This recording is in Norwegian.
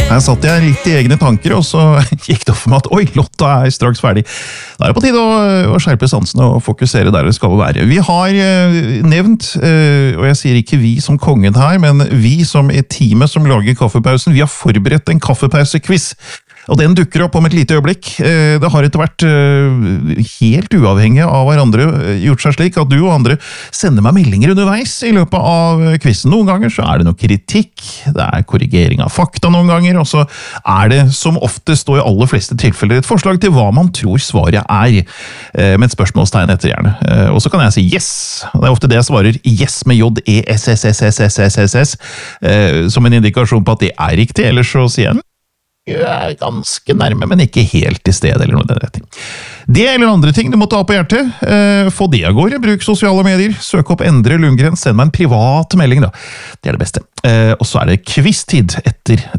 Her satt jeg litt i egne tanker, og så gikk det opp for meg at oi, Lotta er straks ferdig. Da er det på tide å skjerpe sansene og fokusere der det skal være. Vi har nevnt, og jeg sier ikke vi som kongen her, men vi som er teamet som lager kaffepausen, vi har forberedt en kaffepausekviz. Og den dukker opp om et lite øyeblikk. Det har etter hvert, helt uavhengig av hverandre, gjort seg slik at du og andre sender meg meldinger underveis i løpet av quizen. Noen ganger så er det noe kritikk, det er korrigering av fakta noen ganger, og så er det som oftest og i aller fleste tilfeller et forslag til hva man tror svaret er, med et spørsmålstegn etter gjerne. Og så kan jeg si yes. Det er ofte det jeg svarer yes med J-E-S-S-S-S-S-S-S-S, som en indikasjon på at det er riktig, ellers så sier jeg er ganske nærme, men ikke helt til sted, eller noe den retning. Det eller andre ting du måtte ha på hjertet, få det av gårde, bruk sosiale medier, søk opp Endre Lundgren, send meg en privat melding da. Det er det beste. Og så er det quiz-tid etter